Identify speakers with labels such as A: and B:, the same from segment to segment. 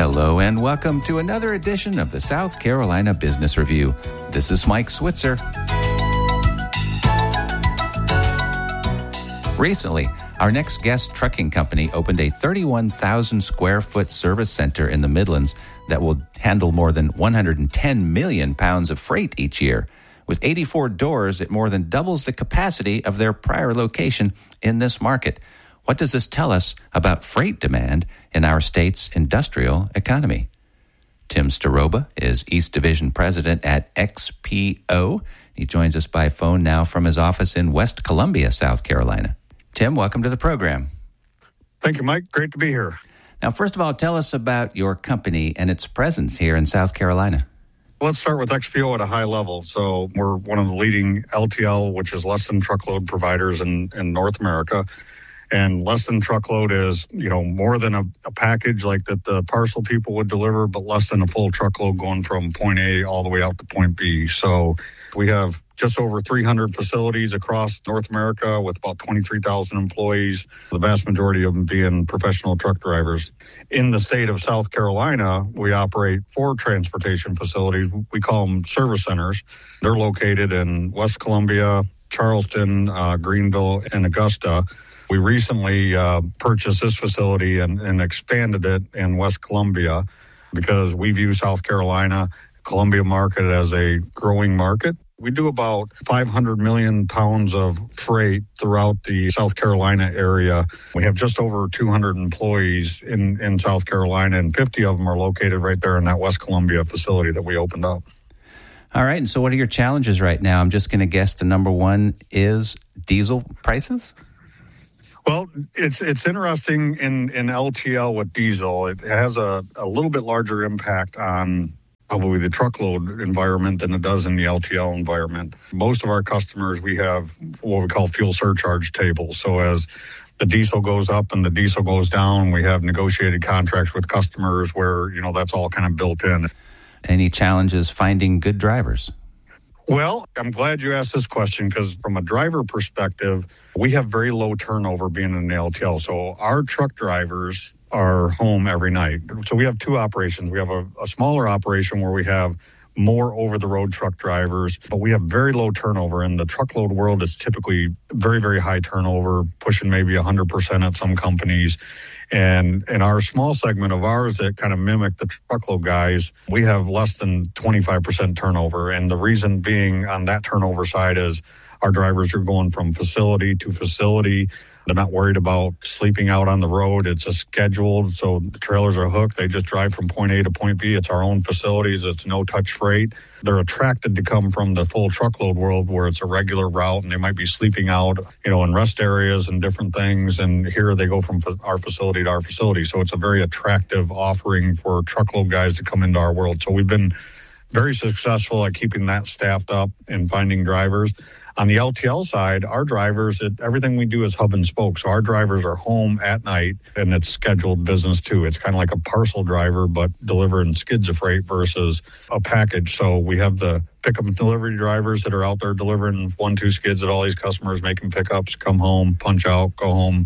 A: Hello and welcome to another edition of the South Carolina Business Review. This is Mike Switzer. Recently, our next guest trucking company opened a 31,000 square foot service center in the Midlands that will handle more than 110 million pounds of freight each year. With 84 doors, it more than doubles the capacity of their prior location in this market. What does this tell us about freight demand in our state's industrial economy? Tim Staroba is East Division President at XPO. He joins us by phone now from his office in West Columbia, South Carolina. Tim, welcome to the program.
B: Thank you, Mike. Great to be here.
A: Now, first of all, tell us about your company and its presence here in South Carolina.
B: Let's start with XPO at a high level. So we're one of the leading LTL, which is less than truckload providers in North America. And less than truckload is, more than a package like that the parcel people would deliver, but less than a full truckload going from point A all the way out to point B. So we have just over 300 facilities across North America with about 23,000 employees, the vast majority of them being professional truck drivers. In the state of South Carolina, we operate 4 transportation facilities. We call them service centers. They're located in West Columbia, Charleston, Greenville, and Augusta. We recently purchased this facility and expanded it in West Columbia because we view South Carolina, Columbia market as a growing market. We do about 500 million pounds of freight throughout the South Carolina area. We have just over 200 employees in South Carolina, and 50 of them are located right there in that West Columbia facility that we opened up.
A: All right, and so what are your challenges right now? I'm just going to guess the number one is diesel prices?
B: Well, it's interesting in LTL with diesel. It has a little bit larger impact on probably the truckload environment than it does in the LTL environment. Most of our customers, we have what we call fuel surcharge tables. So as the diesel goes up and the diesel goes down, we have negotiated contracts with customers where, that's all kind of built in.
A: Any challenges finding good drivers?
B: Well, I'm glad you asked this question because from a driver perspective, we have very low turnover being in the LTL. So our truck drivers are home every night. So we have 2 operations. We have a smaller operation where we have more over-the-road truck drivers, but we have very low turnover. In the truckload world, it's typically very, very high turnover, pushing maybe 100% at some companies. And in our small segment of ours that kind of mimic the truckload guys, we have less than 25% turnover. And the reason being on that turnover side is our drivers are going from facility to facility. They're not worried about sleeping out on the road. It's a scheduled, so the trailers are hooked. They just drive from point A to point B. It's our own facilities. It's no-touch freight. They're attracted to come from the full truckload world where it's a regular route, and they might be sleeping out, in rest areas and different things. And here they go from our facility to our facility. So it's a very attractive offering for truckload guys to come into our world. So we've been very successful at keeping that staffed up and finding drivers. On the LTL side, our drivers, everything we do is hub and spoke. So our drivers are home at night, and it's scheduled business too. It's kind of like a parcel driver, but delivering skids of freight versus a package. So we have the pickup and delivery drivers that are out there delivering 1-2 skids at all these customers, making pickups, come home, punch out, go home,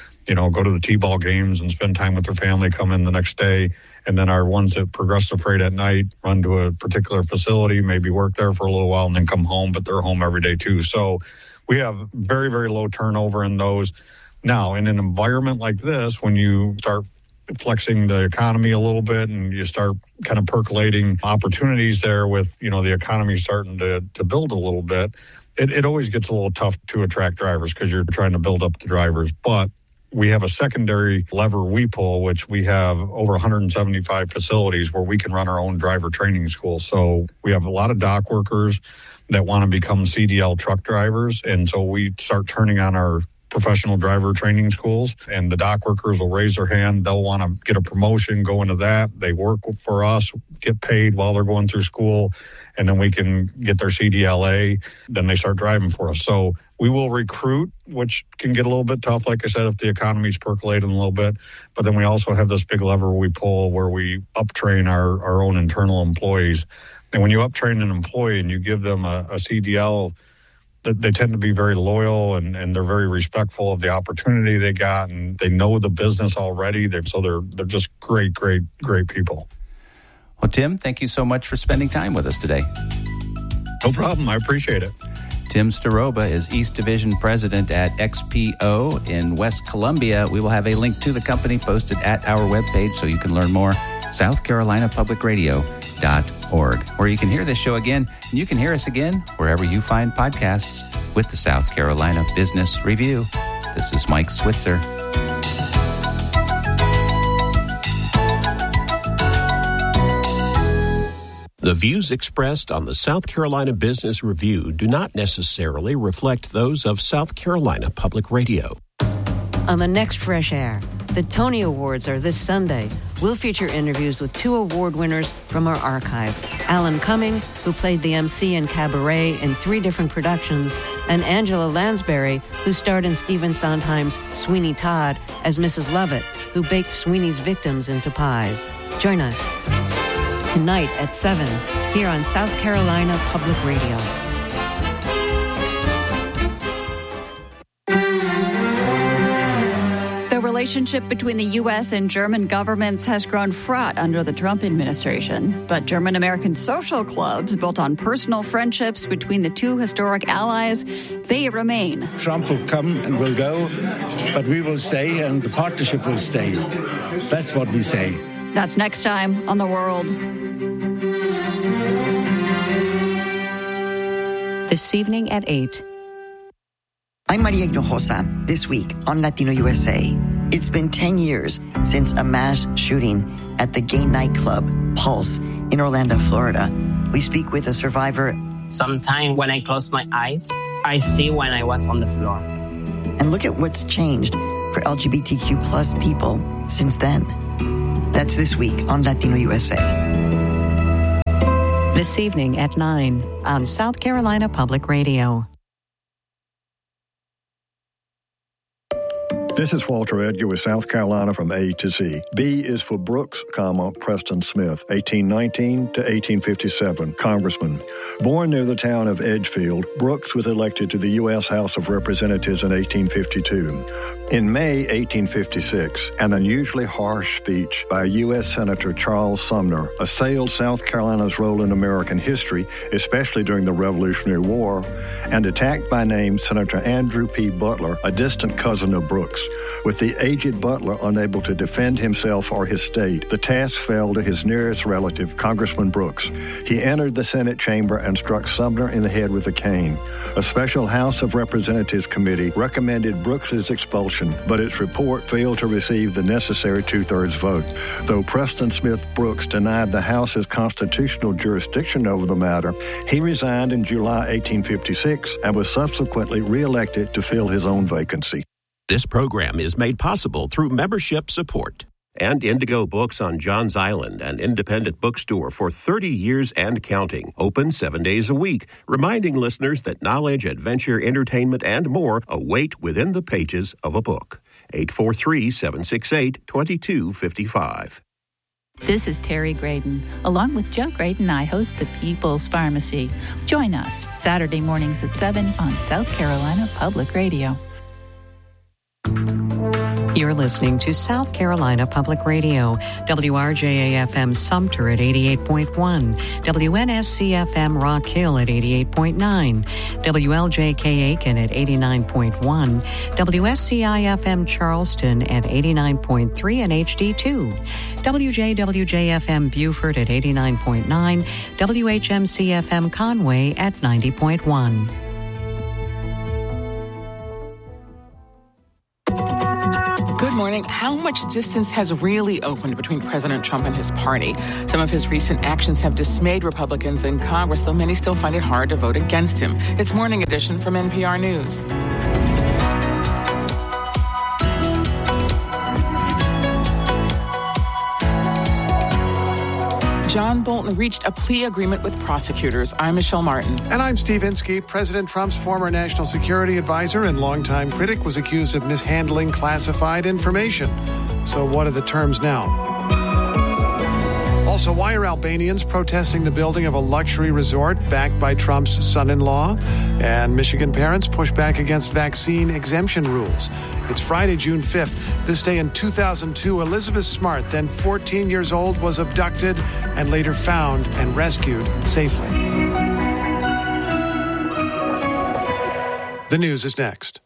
B: go to the T-ball games and spend time with their family, come in the next day. And then our ones that progress the freight at night run to a particular facility, maybe work there for a little while and then come home, but they're home every day too. So we have very, very low turnover in those. Now, in an environment like this, when you start flexing the economy a little bit and you start kind of percolating opportunities there with, the economy starting to build a little bit, it always gets a little tough to attract drivers because you're trying to build up the drivers. But we have a secondary lever we pull, which we have over 175 facilities where we can run our own driver training school. So we have a lot of dock workers that want to become CDL truck drivers. And so we start turning on our professional driver training schools, and the dock workers will raise their hand. They'll want to get a promotion, go into that. They work for us, get paid while they're going through school, and then we can get their CDLA. Then they start driving for us. So we will recruit, which can get a little bit tough, like I said, if the economy's percolating a little bit. But then we also have this big lever we pull where we uptrain our own internal employees. And when you uptrain an employee and you give them a CDL they tend to be very loyal and they're very respectful of the opportunity they got, and they know the business already. They're just great people.
A: Well, Tim, thank you so much for spending time with us today.
B: No problem. I appreciate it.
A: Tim Staroba is East Division President at XPO in West Columbia. We will have a link to the company posted at our webpage so you can learn more, southcarolinapublicradio.org, where you can hear this show again, and you can hear us again wherever you find podcasts with the South Carolina Business Review. This is Mike Switzer.
C: The views expressed on the South Carolina Business Review do not necessarily reflect those of South Carolina Public Radio.
D: On the next Fresh Air, the Tony Awards are this Sunday. We'll feature interviews with 2 award winners from our archive. Alan Cumming, who played the MC in Cabaret in 3 different productions, and Angela Lansbury, who starred in Stephen Sondheim's Sweeney Todd as Mrs. Lovett, who baked Sweeney's victims into pies. Join us tonight at 7 here on South Carolina Public Radio.
E: The relationship between the U.S. and German governments has grown fraught under the Trump administration. But German-American social clubs, built on personal friendships between the 2 historic allies, they remain.
F: Trump will come and will go, but we will stay and the partnership will stay. That's what we say.
E: That's next time on The World.
D: This evening at 8.
G: I'm Maria Hinojosa. This week on Latino USA, it's been 10 years since a mass shooting at the gay nightclub Pulse in Orlando, Florida. We speak with a survivor.
H: Sometimes when I close my eyes, I see when I was on the floor.
G: And look at what's changed for LGBTQ plus people since then. That's this week on Latino USA.
D: This evening at 9 on South Carolina Public Radio.
I: This is Walter Edgar with South Carolina from A to Z. B is for Brooks, Preston Smith, 1819 to 1857, Congressman. Born near the town of Edgefield, Brooks was elected to the U.S. House of Representatives in 1852. In May 1856, an unusually harsh speech by U.S. Senator Charles Sumner assailed South Carolina's role in American history, especially during the Revolutionary War, and attacked by name Senator Andrew P. Butler, a distant cousin of Brooks. With the aged Butler unable to defend himself or his state, the task fell to his nearest relative, Congressman Brooks. He entered the Senate chamber and struck Sumner in the head with a cane. A special House of Representatives committee recommended Brooks's expulsion, but its report failed to receive the necessary 2/3 vote. Though Preston Smith Brooks denied the House's constitutional jurisdiction over the matter, he resigned in July 1856 and was subsequently re-elected to fill his own vacancy.
C: This program is made possible through membership support. And Indigo Books on Johns Island, an independent bookstore for 30 years and counting, open 7 days a week, reminding listeners that knowledge, adventure, entertainment, and more await within the pages of a book. 843-768-2255.
J: This is Terry Graydon. Along with Joe Graydon, I host the People's Pharmacy. Join us Saturday mornings at 7 on South Carolina Public Radio.
D: You're listening to South Carolina Public Radio, WRJA-FM Sumter at 88.1, WNSC-FM Rock Hill at 88.9, WLJK Aiken at 89.1, WSCI-FM Charleston at 89.3 and HD2, WJWJ-FM Beaufort at 89.9, WHMC-FM Conway at 90.1.
K: Good morning. How much distance has really opened between President Trump and his party? Some of his recent actions have dismayed Republicans in Congress, though many still find it hard to vote against him. It's Morning Edition from NPR News. John Bolton reached a plea agreement with prosecutors. I'm Michelle Martin.
L: And I'm Steve Inskeep. President Trump's former national security advisor and longtime critic was accused of mishandling classified information. So what are the terms now? Also, why are Albanians protesting the building of a luxury resort backed by Trump's son-in-law? And Michigan parents push back against vaccine exemption rules. It's Friday, June 5th. This day in 2002, Elizabeth Smart, then 14 years old, was abducted and later found and rescued safely. The news is next.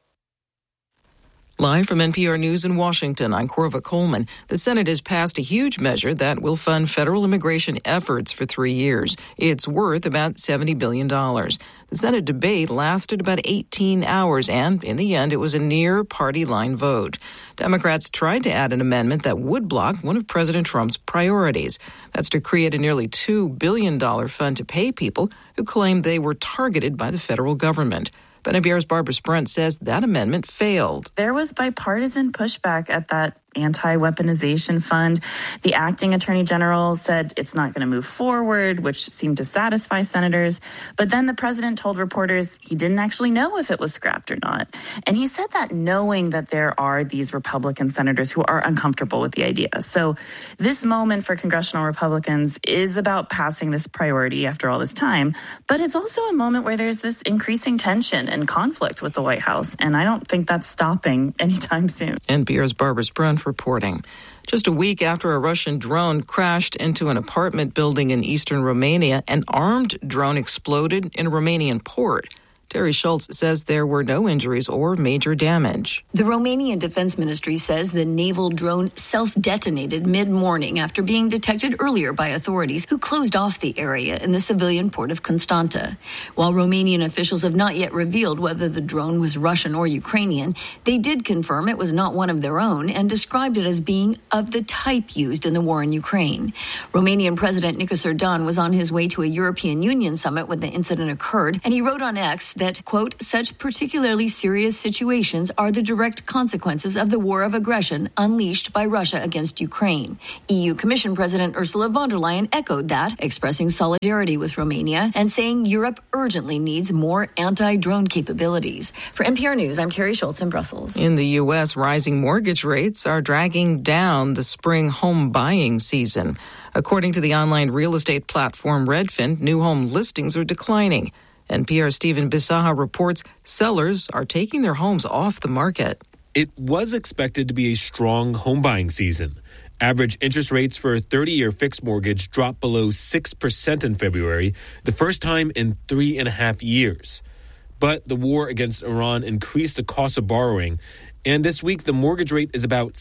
M: Live from NPR News in Washington, I'm Corva Coleman. The Senate has passed a huge measure that will fund federal immigration efforts for 3 years. It's worth about $70 billion. The Senate debate lasted about 18 hours, and in the end, it was a near party line vote. Democrats tried to add an amendment that would block one of President Trump's priorities. That's to create a nearly $2 billion fund to pay people who claim they were targeted by the federal government. But NPR's Barbara Sprent says that amendment failed.
N: There was bipartisan pushback at that anti-weaponization fund. The acting attorney general said it's not going to move forward, which seemed to satisfy senators. But then the president told reporters he didn't actually know if it was scrapped or not. And he said that knowing that there are these Republican senators who are uncomfortable with the idea. So this moment for congressional Republicans is about passing this priority after all this time. But it's also a moment where there's this increasing tension and conflict with the White House. And I don't think that's stopping anytime soon.
M: NPR's Barbara Sprent reporting. Just a week after a Russian drone crashed into an apartment building in eastern Romania, an armed drone exploded in a Romanian port. Terry Schultz says there were no injuries or major damage.
O: The Romanian Defense Ministry says the naval drone self-detonated mid-morning after being detected earlier by authorities who closed off the area in the civilian port of Constanta. While Romanian officials have not yet revealed whether the drone was Russian or Ukrainian, they did confirm it was not one of their own and described it as being of the type used in the war in Ukraine. Romanian President Nicos Erdogan was on his way to a European Union summit when the incident occurred, and he wrote on X that, quote, such particularly serious situations are the direct consequences of the war of aggression unleashed by Russia against Ukraine. EU Commission President Ursula von der Leyen echoed that, expressing solidarity with Romania and saying Europe urgently needs more anti-drone capabilities. For NPR News, I'm Terry Schultz in Brussels.
M: In the U.S., rising mortgage rates are dragging down the spring home buying season. According to the online real estate platform Redfin, new home listings are declining. NPR's Stephen Bisaha reports sellers are taking their homes off the market.
P: It was expected to be a strong home buying season. Average interest rates for a 30-year fixed mortgage dropped below 6% in February, the first time in 3.5 years. But the war against Iran increased the cost of borrowing, and this week the mortgage rate is about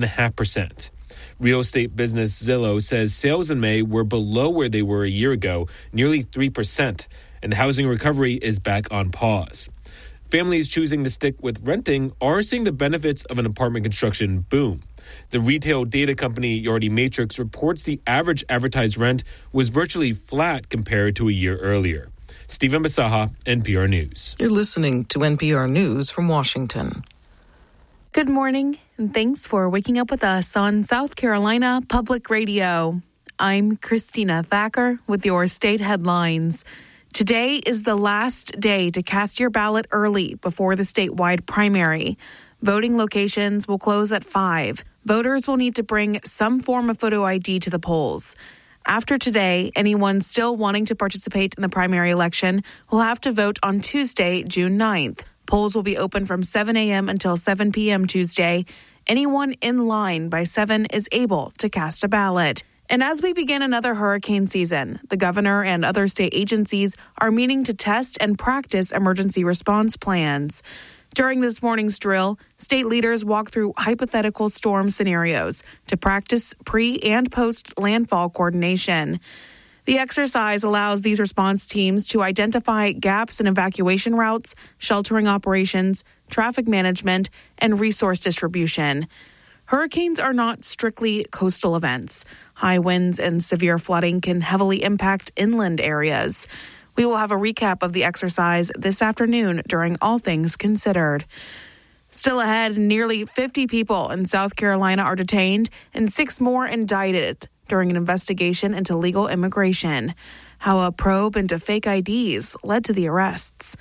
P: 6.5%. Real estate business Zillow says sales in May were below where they were a year ago, nearly 3%. And housing recovery is back on pause. Families choosing to stick with renting are seeing the benefits of an apartment construction boom. The retail data company Yardi Matrix reports the average advertised rent was virtually flat compared to a year earlier. Stephen Bisaha, NPR News.
M: You're listening to NPR News from Washington.
Q: Good morning, and thanks for waking up with us on South Carolina Public Radio. I'm Christina Thacker with your state headlines. Today is the last day to cast your ballot early before the statewide primary. Voting locations will close at 5. Voters will need to bring some form of photo ID to the polls. After today, anyone still wanting to participate in the primary election will have to vote on Tuesday, June 9th. Polls will be open from 7 a.m. until 7 p.m. Tuesday. Anyone in line by 7 is able to cast a ballot. And as we begin another hurricane season, the governor and other state agencies are meeting to test and practice emergency response plans. During this morning's drill, state leaders walk through hypothetical storm scenarios to practice pre- and post-landfall coordination. The exercise allows these response teams to identify gaps in evacuation routes, sheltering operations, traffic management, and resource distribution. Hurricanes are not strictly coastal events. High winds and severe flooding can heavily impact inland areas. We will have a recap of the exercise this afternoon during All Things Considered. Still ahead, nearly 50 people in South Carolina are detained and 6 more indicted during an investigation into legal immigration. How a probe into fake IDs led to the arrests.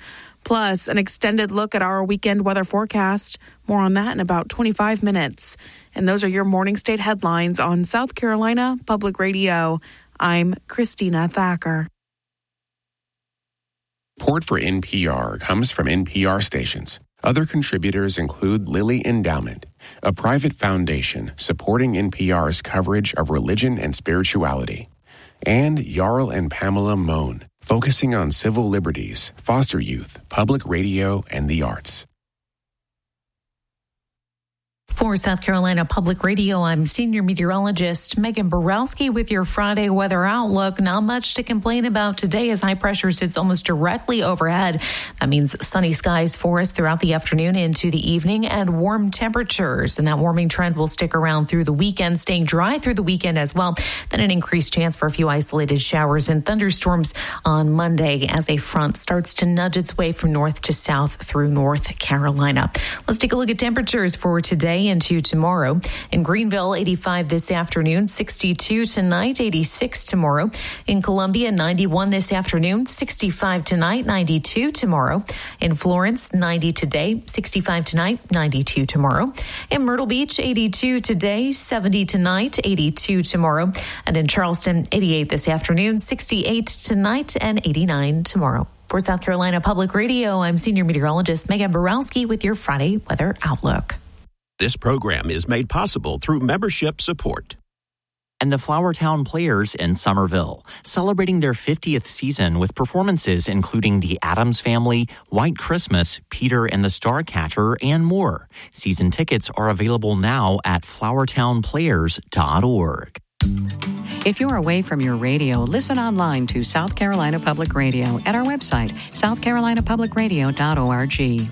Q: Plus, an extended look at our weekend weather forecast. More on that in about 25 minutes. And those are your Morning State headlines on South Carolina Public Radio. I'm Christina Thacker.
R: Support for NPR comes from NPR stations. Other contributors include Lilly Endowment, a private foundation supporting NPR's coverage of religion and spirituality, and Jarl and Pamela Mohn, focusing on civil liberties, foster youth, public radio, and the arts.
S: For South Carolina Public Radio, I'm senior meteorologist Megan Borowski with your Friday weather outlook. Not much to complain about today as high pressure sits almost directly overhead. That means sunny skies for us throughout the afternoon into the evening and warm temperatures. And that warming trend will stick around through the weekend, staying dry through the weekend as well. Then an increased chance for a few isolated showers and thunderstorms on Monday as a front starts to nudge its way from north to south through North Carolina. Let's take a look at temperatures for today into tomorrow. In Greenville, 85 this afternoon, 62 tonight, 86 tomorrow. In Columbia, 91 this afternoon, 65 tonight, 92 tomorrow. In Florence, 90 today, 65 tonight, 92 tomorrow. In Myrtle Beach, 82 today, 70 tonight, 82 tomorrow. And in Charleston, 88 this afternoon, 68 tonight, and 89 tomorrow. For South Carolina Public Radio, I'm senior meteorologist Megan Borowski with your Friday weather outlook.
C: This program is made possible through membership support.
T: And the Flowertown Players in Somerville, celebrating their 50th season with performances including The Addams Family, White Christmas, Peter and the Starcatcher, and more. Season tickets are available now at flowertownplayers.org.
U: If you're away from your radio, listen online to South Carolina Public Radio at our website, southcarolinapublicradio.org.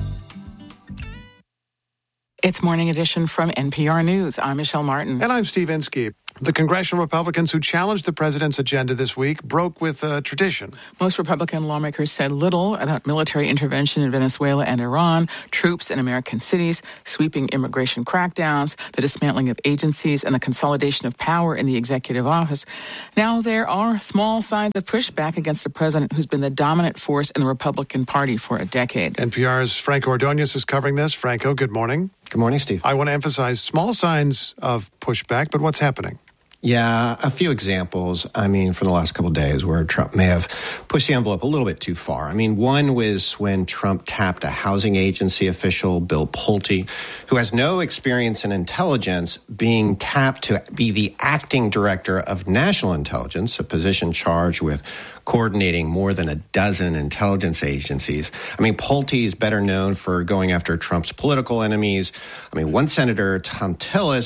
K: It's Morning Edition from NPR News. I'm Michelle Martin.
L: And I'm Steve Inskeep. The congressional Republicans who challenged the president's agenda this week broke with tradition.
K: Most Republican lawmakers said little about military intervention in Venezuela and Iran, troops in American cities, sweeping immigration crackdowns, the dismantling of agencies, and the consolidation of power in the executive office. Now there are small signs of pushback against the president who's been the dominant force in the Republican Party for a decade.
L: NPR's Franco Ordonez is covering this. Franco, good morning.
V: Good morning, Steve.
L: I want to emphasize small signs of pushback, but what's happening?
V: Yeah, a few examples, from the last couple of days where Trump may have pushed the envelope a little bit too far. One was when Trump tapped a housing agency official, Bill Pulte, who has no experience in intelligence, being tapped to be the acting director of national intelligence, a position charged with coordinating more than a dozen intelligence agencies. Pulte is better known for going after Trump's political enemies. One senator, Tom Tillis,